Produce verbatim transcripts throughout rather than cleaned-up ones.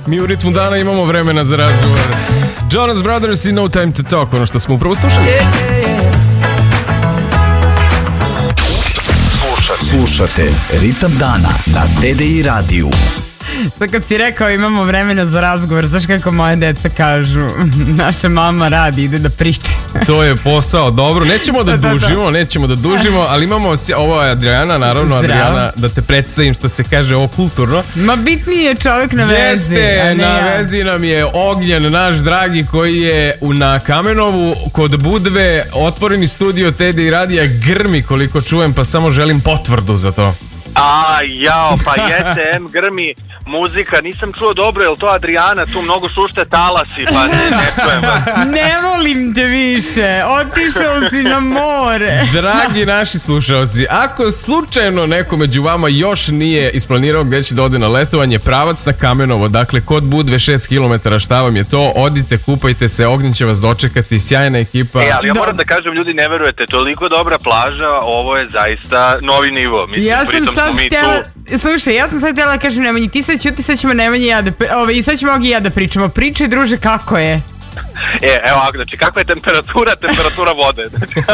Mi u ritmu dana imamo vremena za razgovor. Jonas Brothers i No Time to Talk, ono što smo upravo slušali. Slušate, slušate Ritam dana na D D I radiju. Sad kad si rekao imamo vremena za razgovor, znaš kako moje deca kažu, naša mama radi, ide da priča. To je posao, dobro, nećemo da dužimo, nećemo da dužimo, ali imamo, ovo je Adriana, naravno. Zdravo. Adriana, da te predstavim što se kaže ovo kulturno. Ma bitniji je čovjek na vezi. Jeste, na ja. vezi nam je Ognjen, naš dragi, koji je na Kamenovu kod Budve, otvoreni studio T D I radija, grmi koliko čujem, pa samo želim potvrdu za to. A, jao, pa jeste, em grmi muzika, nisam čuo dobro, je li to Adriana, tu mnogo šušte talasi, pa ne, ne čujem. Ne volim te više, otišao si na more. Dragi naši slušalci, ako slučajno neko među vama još nije isplanirao gdje će da ode na letovanje, pravac na Kamenovo, dakle kod Budve šest kilometara, šta vam je to, odite, kupajte se, Ognjen će vas dočekati, sjajna ekipa. E, ali ja moram da kažem, ljudi, ne verujete, toliko dobra plaža, ovo je zaista novi nivo. Mislim, ja sam sad htjela, tu... slušaj, ja sam sad htjela da kažem Nemanji, ti sad ćuti, sad ćemo Nemanji i ja da, ove, i sad ćemo Ogi i ja da pričamo. Pričaj, druže, kako je? E, evo, znači, kakva je temperatura, temperatura vode?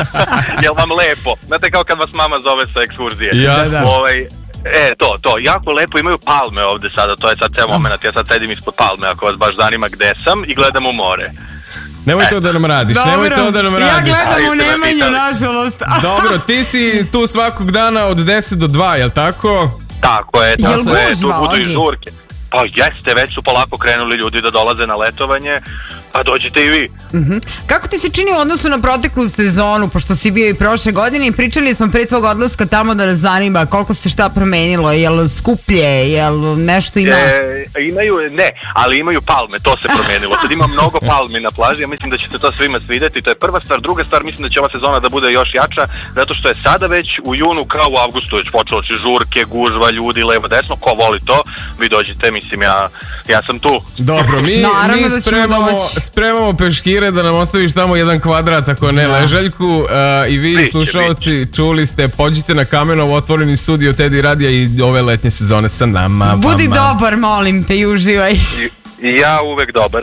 Jel vam lepo? Znate kao kad vas mama zove sa ekskurzije? Jasno. Ovaj, E, to, to, jako lepo, imaju palme ovde sada, to je sad ceo moment, ja sad sedim ispod palme, ako vas baš zanima gde sam, i gledam u more. Nemoj to da nam radiš, dobro, nemoj to da nam ja radiš. Ja gledam u Nemanju, nažalost. Dobro, ti si tu svakog dana od deset do dva, jel tako? Tako je, tako jel je, tu budu Ogi? i žurke. Pa jeste, već su polako krenuli ljudi da dolaze na letovanje, pa dođite i vi. Uh-huh. Kako ti se čini u odnosu na proteklu sezonu, pošto si bio i prošle godine i pričali smo pre tvog odlaska tamo da nas zanima koliko se šta promenilo, jel skuplje, jel nešto ima? E, imaju, ne, ali imaju palme, to se promenilo. Sad ima mnogo palmi na plaži, ja mislim da će se to svima svidjeti, to je prva stvar. Druga stvar, mislim da će ova sezona da bude još jača, zato što je sada već u junu kao u avgustu već počelo će žurke, gužva, ljudi, levo, desno, ko voli to, vi dođite, mislim, ja, ja sam tu. Dobro, mi, mi spremamo, spremamo peškire da nam ostaviš tamo jedan kvadrat, ako ne, da. Ležaljku, uh, i vi biće, slušalci biće. Čuli ste, pođite na Kamenovo, otvoreni studio T D I radija i ove letnje sezone sa nama. Budi mama. Dobar, molim te, i uživaj. I ja uvek dobar.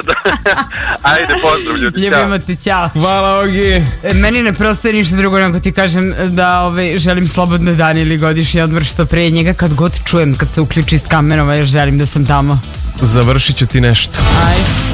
Ajde, pozdrav ljudi. Ljubimo te, ćao. Hvala, Ogi. Meni ne prostaje ništa drugo nego ti kažem da ove, želim slobodne dane ili godišnji odmor što pre njega, kad god čujem, kad se uključi iz Kamenova, jer želim da sam tamo. Završit ću ti nešto. Ajde.